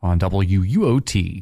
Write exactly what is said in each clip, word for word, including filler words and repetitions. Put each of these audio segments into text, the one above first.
on W U O T.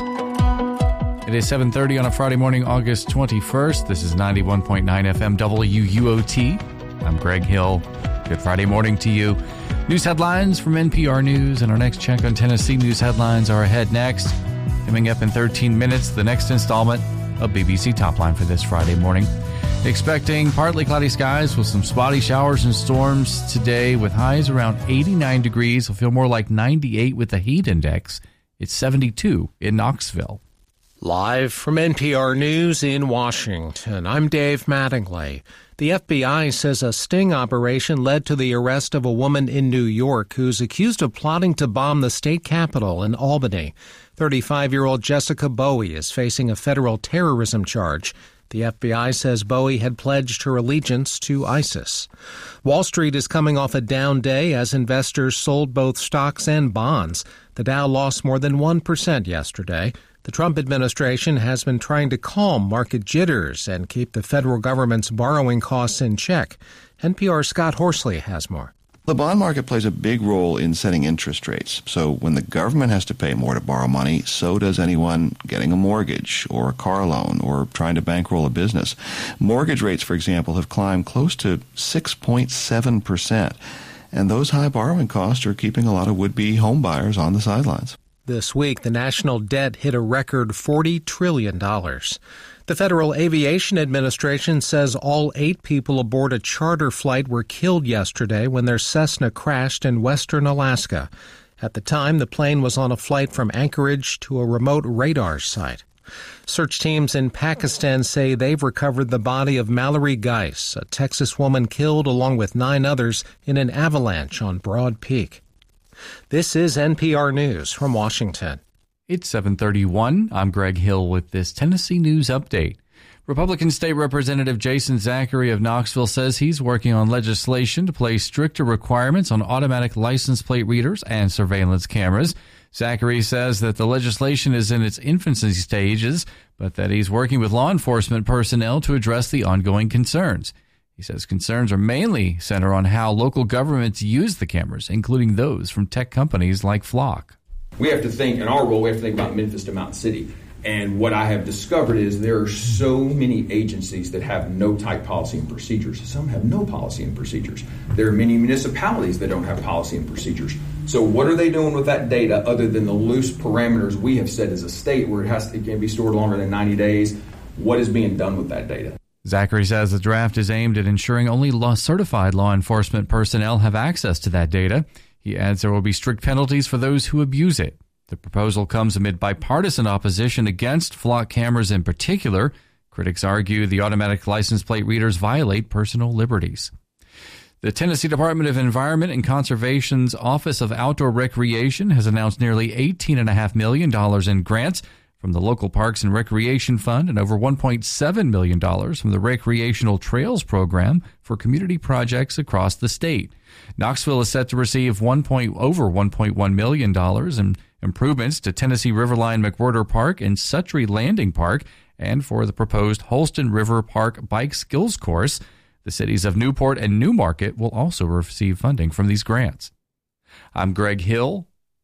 It is seven thirty on a Friday morning, August twenty-first. This is ninety-one point nine F M W U O T. I'm Greg Hill. Good Friday morning to you. News headlines from N P R News, and our next check on Tennessee news headlines are ahead next. Coming up in thirteen minutes, the next installment of B B C Topline for this Friday morning. Expecting partly cloudy skies with some spotty showers and storms today with highs around eighty-nine degrees. It'll feel more like ninety-eight with the heat index. It's seventy-two in Knoxville. Live from N P R News in Washington, I'm Dave Mattingly. The F B I says a sting operation led to the arrest of a woman in New York who's accused of plotting to bomb the state capitol in Albany. thirty-five-year-old Jessica Bowie is facing a federal terrorism charge. The F B I says Bowie had pledged her allegiance to ISIS. Wall Street is coming off a down day as investors sold both stocks and bonds. The Dow lost more than one percent yesterday. The Trump administration has been trying to calm market jitters and keep the federal government's borrowing costs in check. N P R's Scott Horsley has more. The bond market plays a big role in setting interest rates. So when the government has to pay more to borrow money, so does anyone getting a mortgage or a car loan or trying to bankroll a business. Mortgage rates, for example, have climbed close to six point seven percent. And those high borrowing costs are keeping a lot of would-be home buyers on the sidelines. This week, the national debt hit a record forty trillion dollars. The Federal Aviation Administration says all eight people aboard a charter flight were killed yesterday when their Cessna crashed in western Alaska. At the time, the plane was on a flight from Anchorage to a remote radar site. Search teams in Pakistan say they've recovered the body of Mallory Geis, a Texas woman killed along with nine others in an avalanche on Broad Peak. This is N P R News from Washington. It's seven thirty-one. I'm Greg Hill with this Tennessee News Update. Republican State Representative Jason Zachary of Knoxville says he's working on legislation to place stricter requirements on automatic license plate readers and surveillance cameras. Zachary says that the legislation is in its infancy stages, but that he's working with law enforcement personnel to address the ongoing concerns. He says concerns are mainly centered on how local governments use the cameras, including those from tech companies like Flock. We have to think, in our role, we have to think about Memphis to Mountain City. And what I have discovered is there are so many agencies that have no type policy and procedures. Some have no policy and procedures. There are many municipalities that don't have policy and procedures. So what are they doing with that data other than the loose parameters we have set as a state where it has to, it can be stored longer than ninety days? What is being done with that data? Zachary says the draft is aimed at ensuring only law certified law enforcement personnel have access to that data. He adds there will be strict penalties for those who abuse it. The proposal comes amid bipartisan opposition against Flock cameras in particular. Critics argue the automatic license plate readers violate personal liberties. The Tennessee Department of Environment and Conservation's Office of Outdoor Recreation has announced nearly eighteen point five million dollars in grants from the local Parks and Recreation Fund and over one point seven million dollars from the Recreational Trails Program for community projects across the state. Knoxville is set to receive one point, over one point one million dollars in improvements to Tennessee Riverline McWhirter Park and Suttree Landing Park and for the proposed Holston River Park Bike Skills Course. The cities of Newport and Newmarket will also receive funding from these grants. I'm Greg Hill,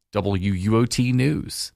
W U O T News.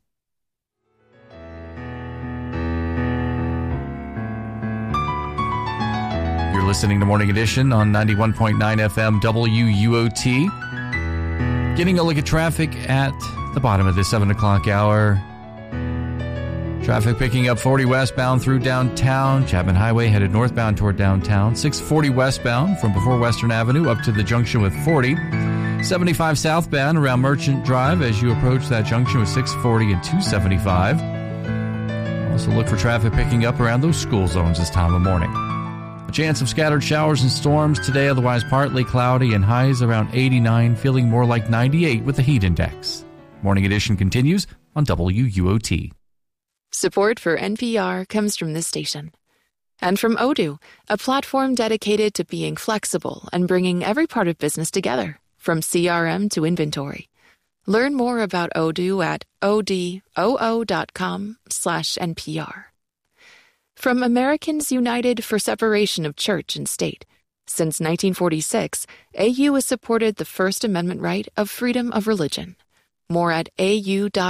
You're listening to Morning Edition on ninety-one point nine F M W U O T. Getting a look at traffic at the bottom of this seven o'clock hour. Traffic picking up forty westbound through downtown. Chapman Highway headed northbound toward downtown. six forty westbound from before Western Avenue up to the junction with forty. seventy-five southbound around Merchant Drive as you approach that junction with six forty and two seventy-five. Also look for traffic picking up around those school zones this time of morning. A chance of scattered showers and storms today, otherwise partly cloudy and highs around eighty-nine, feeling more like ninety-eight with the heat index. Morning Edition continues on W U O T. Support for N P R comes from this station. And from Odoo, a platform dedicated to being flexible and bringing every part of business together, from C R M to inventory. Learn more about Odoo at odoo.com slash NPR. From Americans United for Separation of Church and State. Since nineteen forty-six, A U has supported the First Amendment right of freedom of religion. More at A U dot